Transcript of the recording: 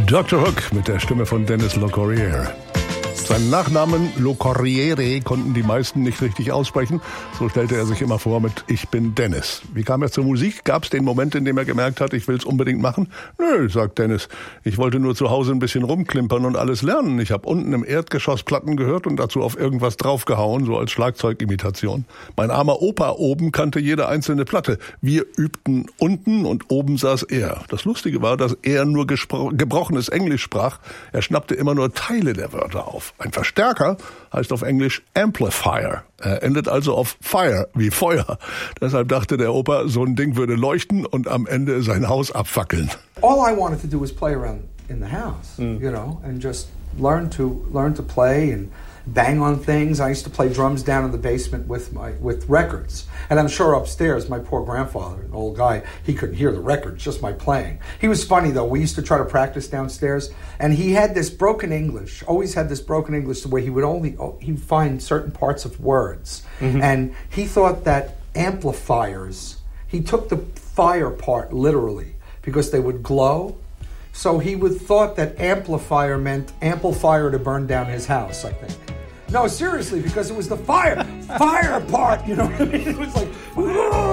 Dr. Hook mit der Stimme von Dennis LeCorriere. Seinen Nachnamen LeCorriere konnten die meisten nicht richtig aussprechen. So stellte er sich immer vor mit "Ich bin Dennis". Wie kam er zur Musik? Gab es den Moment, in dem er gemerkt hat, ich will's unbedingt machen? Nö, sagt Dennis. Ich wollte nur zu Hause ein bisschen rumklimpern und alles lernen. Ich habe unten im Erdgeschoss Platten gehört und dazu auf irgendwas draufgehauen, so als Schlagzeugimitation. Mein armer Opa oben kannte jede einzelne Platte. Wir übten unten und oben saß er. Das Lustige war, dass er nur gebrochenes Englisch sprach. Er schnappte immer nur Teile der Wörter auf. Ein Verstärker heißt auf Englisch Amplifier. Er endet also auf Fire, wie Feuer. Deshalb dachte der Opa, so ein Ding würde leuchten und am Ende sein Haus abfackeln. All I wanted to do was play around in the house, you know, and just learn to play and bang on things. I used to play drums down in the basement with records. And I'm sure upstairs, my poor grandfather, an old guy, he couldn't hear the records, just my playing. He was funny, though. We used to try to practice downstairs, and he had this broken English, always had this broken English where he would he'd find certain parts of words. Mm-hmm. And he thought that amplifiers, he took the fire part literally because they would glow. So he would thought that amplifier meant amplifier to burn down his house, I think. No, seriously, because it was the fire part, you know what I mean? It was like,